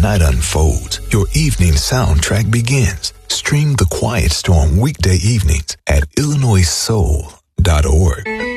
night unfolds, your evening soundtrack begins. Stream The Quiet Storm weekday evenings at IllinoisSoul.org.